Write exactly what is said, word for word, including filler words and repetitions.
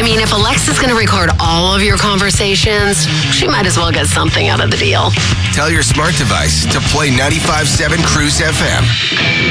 mean, if Alexa's going to record all of your conversations, she might as well get something out of the deal. Tell your smart device to play ninety-five point seven Cruise F M.